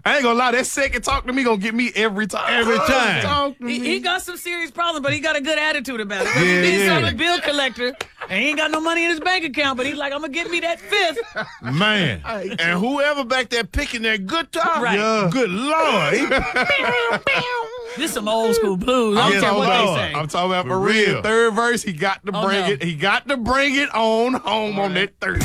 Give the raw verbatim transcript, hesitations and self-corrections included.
I ain't gonna lie, that second talk to me gonna get me every time. Every time. Talk to He, me. he got some serious problems, but he got a good attitude about it. Yeah, he did yeah. something bill collector, and he ain't got no money in his bank account, but he's like, I'm gonna get me that fifth. Man. And whoever back there picking that guitar, Right. Yeah. good Lord. He- This some old school blues. I don't I'm care talking what about, they say. I'm talking about for, For real. real. Third verse, he got to Oh, bring no. it. He got to bring it on home on that third.